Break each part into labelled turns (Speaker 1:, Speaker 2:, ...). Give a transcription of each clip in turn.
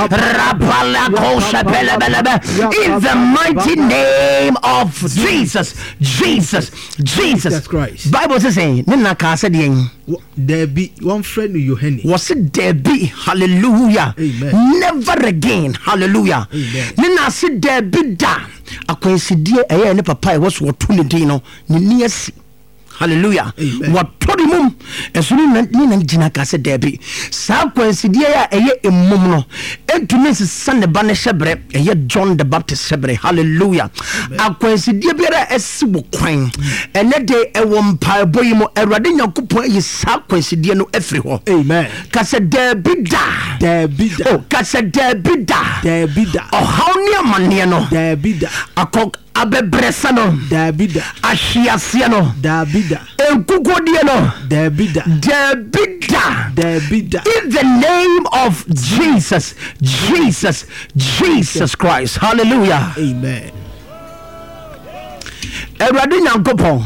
Speaker 1: In the mighty name of Jesus Christ. Bible says nina ka said
Speaker 2: there be one friend Yohane
Speaker 1: was it there be hallelujah.
Speaker 2: Amen.
Speaker 1: Never again hallelujah.
Speaker 2: Amen.
Speaker 1: Nina said there be da akwansidie eye ne papa e was wo to ne din no ne niasi hallelujah. What told him as soon as Nina Cassa Debbie, South Quincydia, a mumno, and to Mrs. Sunday Banner Shebre, a yet John the Baptist Shebre, hallelujah. A Quincydia as Sibo Quine, and that day a one pie boymo, a radino couple is South Quincydiano everywhere.
Speaker 2: Amen.
Speaker 1: Cassa Debbie da, oh, Cassa Debbie da, oh, how near Maniano,
Speaker 2: Debbie,
Speaker 1: a cock. Abebresano
Speaker 2: Dabida
Speaker 1: Ashiasiano
Speaker 2: Dabida
Speaker 1: Enkukodiano
Speaker 2: Dabida
Speaker 1: in the name of Jesus Christ. Hallelujah.
Speaker 2: Amen.
Speaker 1: Erade Nyankopon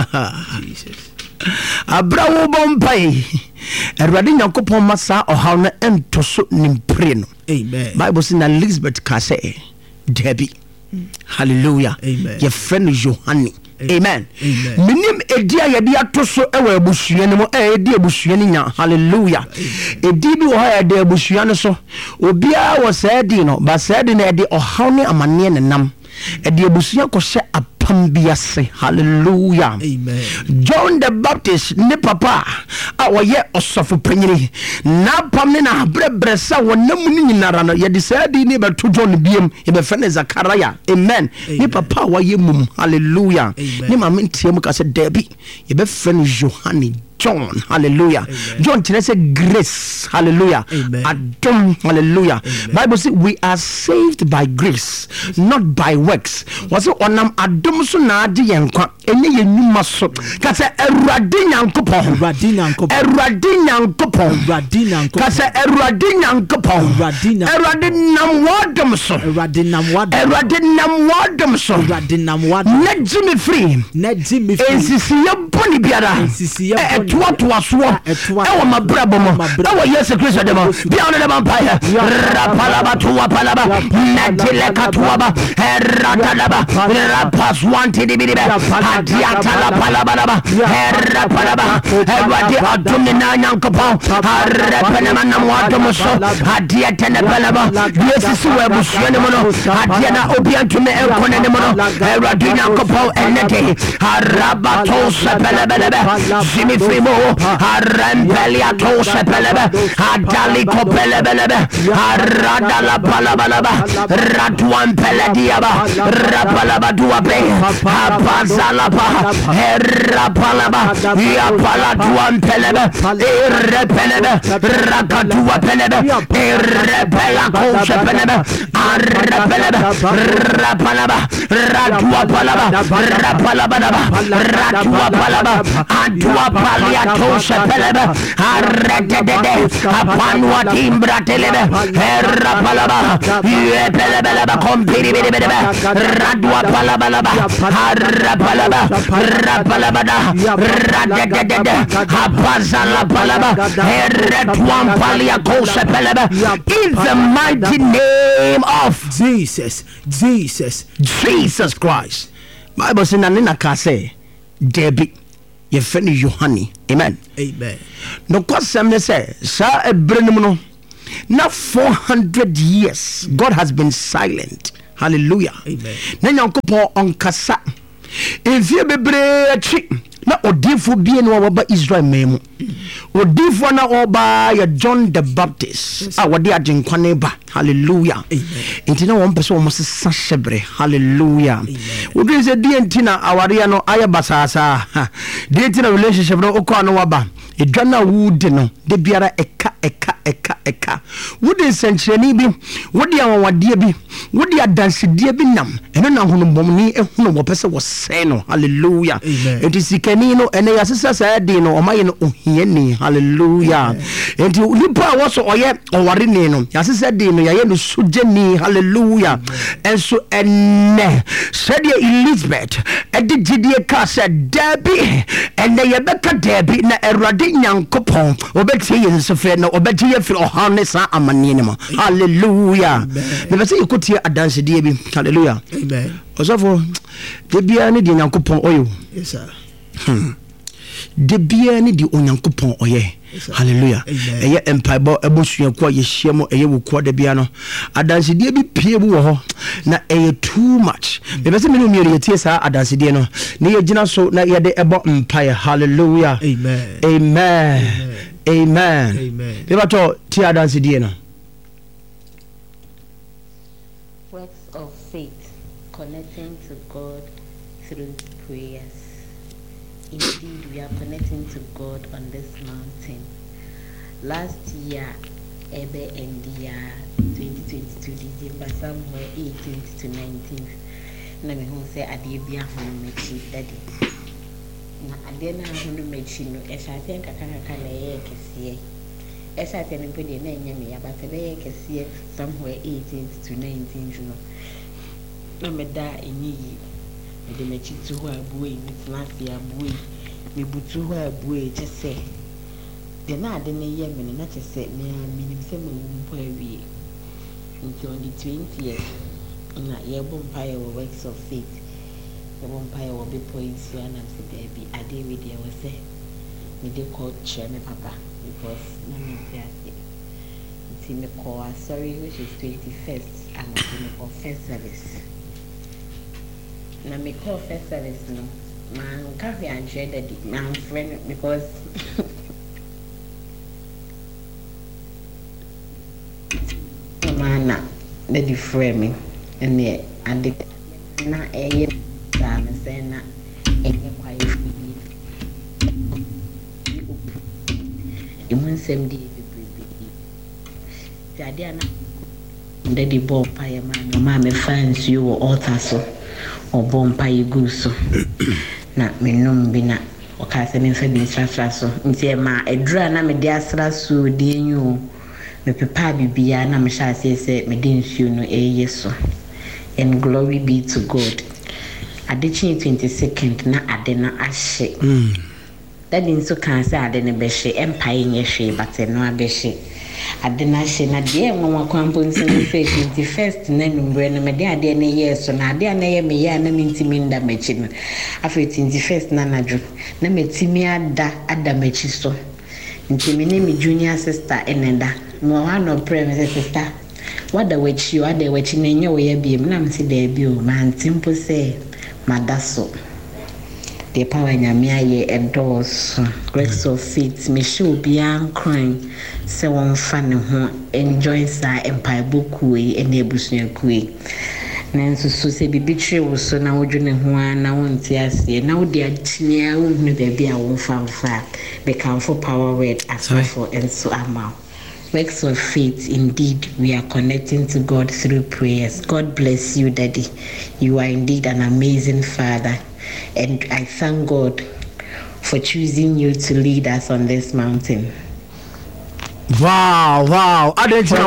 Speaker 2: Jesus
Speaker 1: Abrawo bompai Erade Nyankopon masa ohaw na entoso nimpre no.
Speaker 2: Amen.
Speaker 1: Bible says na Elizabeth ka say Debbie. Hallelujah.
Speaker 2: Amen.
Speaker 1: Your friend Yohane. Amen.
Speaker 2: Amen.
Speaker 1: Minim edia yedi atoso ewe abusua ne mo edi abusua ne nya. Hallelujah. Edi bi wo ha edi abusua ne so obia wo saidi no ba saidi na edi ohaw ne amane ne nam edi abusua ko hye apambiase. Hallelujah.
Speaker 2: Amen.
Speaker 1: John the Baptist ne papa a wo ye osofo panyini na pam ne na brebresa wo nam ni nyinara no ye de saidi ne beto John biem ye be fene Zakaria. Amen. Ne papa wo ye mum. Hallelujah. Ni ma mentiam ka se Debbie ye be fene Yohane John. Hallelujah.
Speaker 2: Amen.
Speaker 1: John say grace. Hallelujah.
Speaker 2: Amen.
Speaker 1: Adom. Hallelujah.
Speaker 2: Amen.
Speaker 1: Bible says we are saved by grace, not by works. Was it onam adom so na ade yenkwa enye yenuma so. Ka se Awurade Nyankopon. Awurade Nyankopon. Ka se Awurade Nyankopon. Awurade nam wadom so. Awurade nam wadom so. Na jimi free. Ensisi ye boni biara. What was what? Our my brother, our yes, Christian, beyond the vampire, Rapalaba to Wapalaba, Nadileka to Waba, Radalaba, Rapas wanted to be there, Hadiatala Palabalaba, Rapalaba, Everybody are Domina Yankapon, Rapanaman Watamoso, Hadiatana Palaba, yes, is where Bushianomono, Hadiana Obian to me, Elconemono, Radina Copo, and Nete, Harabato Sapalaba, Jimmy Frimo, Harambelia Tosha Pelebe, Hadali Copelebelebe, Haradala Palabalaba, Ratuan Pelediaba, Rapalaba Duabe, Hapazalapa, Herapalaba, Yapalatuan Pelebe, Erepelebe, Rakatua Pelebe, Erepela Kosha Pelebe, Arapelebe, Rapalaba, Ratua Palaba, Rapalaba, Ratua Palaba, Antua Paliatosha Pelebe, Arretede, upon what Imbra Telebe, Rapalaba, Pelebeleba, Compiribidebe, Radua Palabalaba, Rapalaba, Rapalabada, Radede, Hapazala Palaba, Retuan Paliakosha Pelebe, in the mighty name of Jesus Christ. Bible says, Nana Kase, Debbie. Ye feni Yohane. Amen. No kwasem ne say sa ebrenum no na 400 years God has been silent. Hallelujah.
Speaker 2: Amen.
Speaker 1: Na Nyankopon onkasa enfie bebre achi na odifo bie no waba Israel memu odifo na oba ya John the Baptist a wade adenkwane ba. Hallelujah. Intina one person almost sashebre. Hallelujah. We say dientina aware no ayabasasa. Dientina relationship no okwa no waba. Edwana wood no de biara eka. Wooden century bi wodi awade bi wodi adansedie bi nam eno na honombomni ehunu wo pese wo sei no hallelujah enti sikani no ene yasesa sa de no omaye no ohiani hallelujah enti nipa wo so oye oware ni no yasesa de no yaye no sojeni hallelujah enso enne said Elizabeth edigidie ka se dabi enne yebeka dabi na erade nyankopon obetie yesefre na obetie firi ohane sa amane ne ma hallelujah me be say ikotie adansedie bi hallelujah amen osofo de bia ne di nyankopon oyo
Speaker 2: yes sir
Speaker 1: de bia ne di onyankopon oye hallelujah eye empire ebosua kwa yehia mo eye wokwa de bia no adansedie bi pie bu wo ho na eye too much me be say me no mi yetie sa adansedie no ne ye gina so na ye de ebo empire hallelujah
Speaker 2: amen
Speaker 1: amen amen amen be bato ti adansedie no
Speaker 3: works of faith connecting to God through prayers. Indeed, we are connecting to God on this mountain. Last year, Ebe and year 2022 December, somewhere 18th to 19th, na me hon say adebia hono mechi daddy. Na adena hono mechi no esate nkaka na ye kesiye. Esate ne pede na enya me ya but be ye kesiye somewhere 18th to 19th no. Na me da enyi de mechi tu ho abuwe ni tlafia abuwe me butu ho abuwe je se de na ade ne ye me na che se me minim se me mpo awie nti on the 20th na ye bompa ye works of faith ye bompa ye wo be points ya na se baby ade we dey we se me dey call chair me papa because na me dey nti me call sorry which is 21st and me call first service na me call first service no man cafe and share that man friend because man na the friend me and the and na eye na me say na eye kwaye fidi imun sem di bibi jadi ana ndedi bomb pa ya man ma me fans you altar so obompa yiguso na menum bi na okase me fa bi trafra so nti ma edura na me de asra so de enyu me pepa bibia na me sha se me de nsuo no yeso and glory be to God adichi 22nd na ade na ahye that means so can say ade ne be hye empire nye hye but no abehye adena she na de nwa kwampo nsin say 21st na numbre na me de ade na yeso na ade na ye me ya na mintimi nda machi no afa 21st na nadwo na metimi ada machi so ntimi ne me junior sister enenda mo wa no prem sister wada wechi na nye wo ya biem na msi da bi o man timpo say madaso the power nyamia ye endorse works of faith me show beyond crime se won fa ne ho enjoy sa empire boku e enebusu akui nanso so se bibitwe wo so na wodwene ho na wonti ase na wodi atinia wo ne da bia wo fa be can for power word as for and so amount works of faith. Indeed, we are connecting to God through prayers. God bless you, Daddy. You are indeed an amazing father. And I thank God for choosing you to lead us on this mountain.
Speaker 1: Wow. Adentina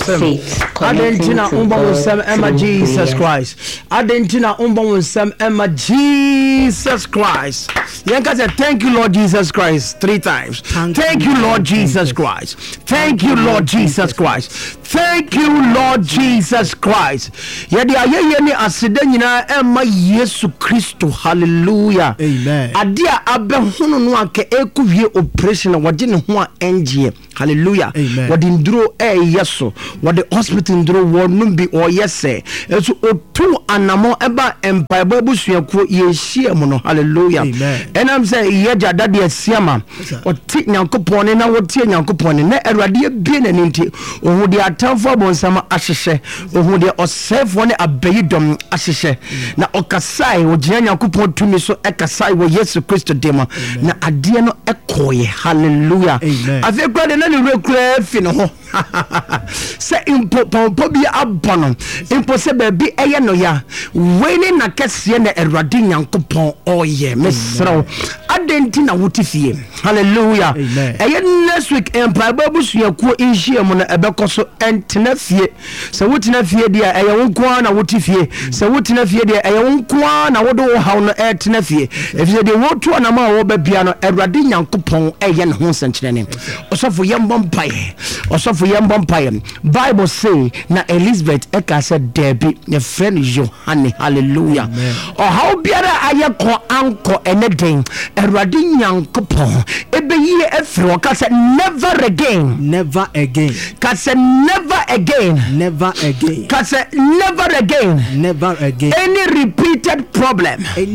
Speaker 1: umba wonsam Emma Jesus Christ. Adentina umba wonsam Emma Jesus Christ. Yanka said, thank you, Lord Jesus Christ, 3 times. Thank you, Lord Jesus Christ. Thank you, Lord Jesus Christ. Thank you, Lord Jesus Christ. Yadi ayeye ni asida nyina Emma Yesu Kristo. Hallelujah.
Speaker 2: Amen.
Speaker 1: Adia abe hono no anke ekuwie operation wade ne ho engie. Hallelujah. What in draw yeso. What the hospital draw won't be or yes. So two anamo eba empire busuyaku ye share mono. Hallelujah.
Speaker 2: Amen.
Speaker 1: And I'm saying yeja daddy siama. Or take nyankopone na what tia nyankopone na erade bien and inti. Or would ya atamfo abonsam ahyehyɛ ohu de ɔsɛfo ne abayidom ahyehyɛ na ɔkasae ogyina Nyankopɔn tumi so ɛkasae wɔ Yesu Kristo dem na adeɛ no ɛkɔɔyɛ. Hallelujah. Afei kura de na ne wura fi no ho sɛ impo pɔmpɔ bi abɔ no impo sɛ baabi ɛyɛ no ya wei ne na kɛseɛ na Awurade Nyankopɔn ɔyɛ mesrɛw adɛnti na wote fie. Hallelujah. Ɛyɛ next week mpaebɔ abusuakuo nhyia mu no ɛbɛkɔ so ɛntena fie. Sɛ wotena fie deɛ ɛyɛ wo nkoa na wote fie. Sɛ wotena fie deɛ ɛyɛ wo nkoa na wode wo haw no ɛtena fie. Ɛfisɛ deɛ wotu anam a wɔba bia no Awurade Nyankopɔn ɛyɛ ne ho nsɛnkyerɛnne. Ɔsɔfo yɛmbɔ mpaeɛ. Bible say na Elizabeth ɛka sɛ Debbie ne friend Yohane. Hallelujah. Ɔhaw biara ayɛ kɔ ankɔ ɛne den Awurade Nyankopɔn ɛbɛyie ɛfiri ɔka sɛ never again. Ka sɛ never again. Ka sɛ never again. Any repeated problem in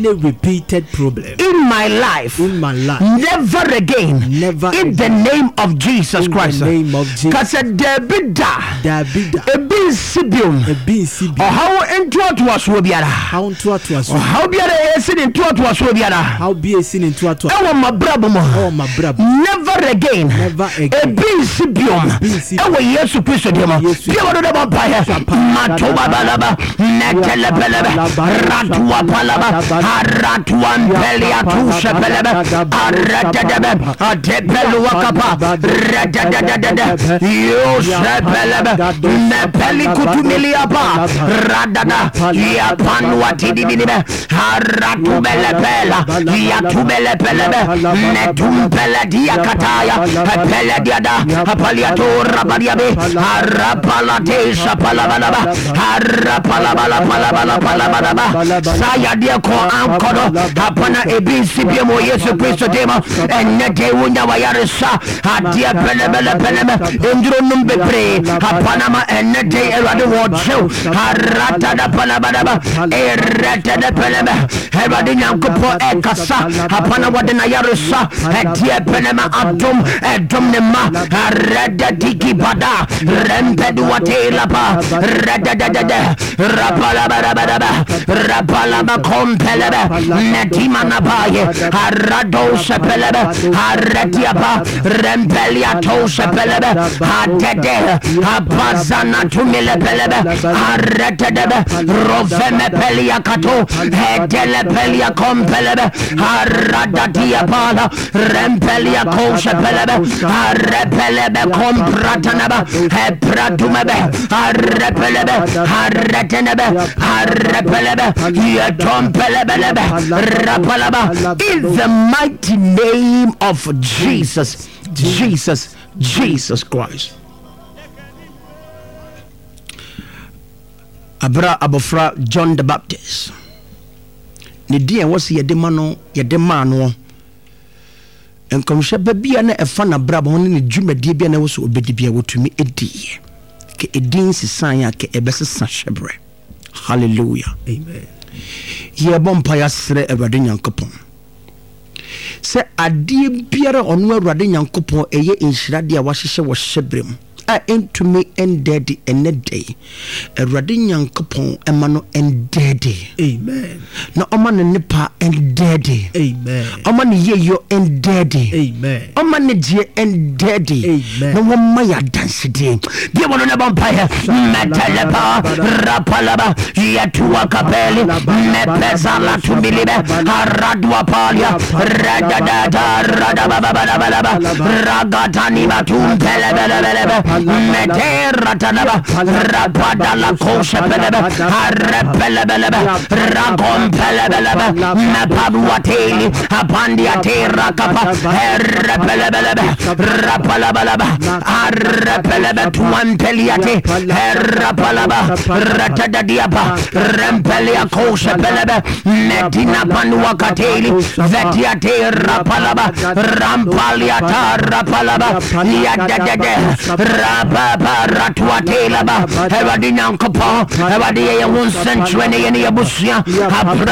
Speaker 1: my life. Never again. In the name of Jesus Christ. Ka sɛ David ebi sibium ɔhaw ntoatoasoɔ biara ɔhaw biara ɛsi ne ntoatoasoɔ biara ɛwɔ mabrabɔ mu never again ebi sibium ɛwɔ Yesu Kristo deɛ mu bia wɔdo dɛ bɔmpaeɛ matoba balaba netelepelebe ratua palaba aratua mpelia tushe pelebe arededebe adepeluwakapa redededede Yosepelebe nepeli kutumiliapa radada yapanuatidibinibe haratubelepela yatubelepelebe netumpelediakataya pelediada apaliatorabadiabe harapalatesha palabalaba harapalabalapalabalapalabalaba sayadieko ankodo apana ebinsibiemo Yesu Kristo dema enete wunyawayaresa adia pelebele enduro numbe pre hapanama enete erade wocho harata da palababa erete de pelebe Erade Nyankopɔn ekasa hapana wade na yaresa edie pelema atom edom ne ma rede diki bada rempedu watela pa rede de rapalaba kompelebe netima na baye harado sepelebe haretia pa rempelia to sepelebe hadede abazana tumile pelebe haretedebe roveme pelia kato hedele pelia kompelebe haradadia pala rempelia koshe pelebe harepelebe komprataneba hepratumebe harepelebe haretenebe harepelebe yetompelebelebe rapalaba in the mighty name of Jesus Christ. Abra abofra John the Baptist ne dia was yede ma no enkomhwe babia na efa na bra bo ne dwumadie bia na wo so obedi bia wotumi edie ke edin sisan ya ke ebesesa hwebre. Hallelujah. Amen. Ye bompa ya sere Awurade Nyankopɔn se adie biara ono Awurade Nyankopɔn eye nhirade a wahyehyɛ wo hwebrem a entumi endedi enedei Awurade Nyankopɔn ema no endedi. Amen. Na oma ne nipa endedi. Amen. Oma ne yeyo endedi. Amen. Oma ne die endedi. Amen. Na woma ya dansidi bia wono ne bompa he metelepa rapalaba yetua kapeli mepezala tumbilibe haradwa palia radada radababa ragatani batumpelebelebelebe Metera tanaba rapada la koshe pelebe harepelebelebe ragom pelebelebe mepabuateli apandia terra kapa herepelebelebe rapalabalaba harepelebe tuampeliate herapalaba ratadadiapa rempelia koshe pelebe medina panuakateli vetiate rapalaba rampaliata rapalaba yadadede Baba Ratuatela Ba Eradi Nyankopɔn Eradi ye won century ne ye busia